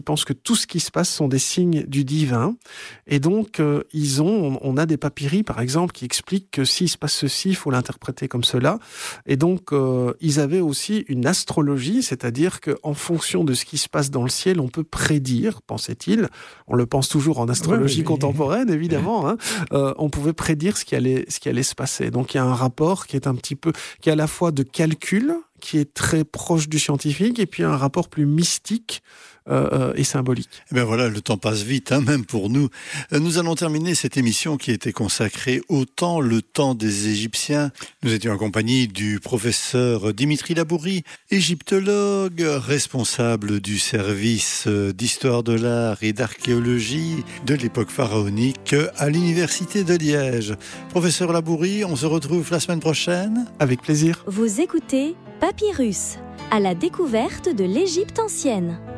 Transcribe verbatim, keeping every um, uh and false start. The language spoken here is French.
Ils pensent que tout ce qui se passe sont des signes du divin. Et donc, euh, ils ont, on a des papyri, par exemple, qui expliquent que s'il se passe ceci, il faut l'interpréter comme cela. Et donc, euh, ils avaient aussi une astrologie, c'est-à-dire qu'en fonction de ce qui se passe dans le ciel, on peut prédire, pensait-il, on le pense toujours en astrologie ouais, mais... contemporaine, évidemment, hein, euh, on pouvait prédire ce qui allait, ce qui allait se passer. Donc, il y a un rapport qui est un petit peu, qui est à la fois de calcul, qui est très proche du scientifique, et puis un rapport plus mystique euh, et symbolique. Et bien voilà, le temps passe vite, hein, même pour nous. Nous allons terminer cette émission qui était consacrée au temps, le temps des Égyptiens. Nous étions en compagnie du professeur Dimitri Labourie, égyptologue, responsable du service d'histoire de l'art et d'archéologie de l'époque pharaonique à l'université de Liège. Professeur Labourie, on se retrouve la semaine prochaine. Avec plaisir. Vous écoutez Papyrus, à la découverte de l'Égypte ancienne.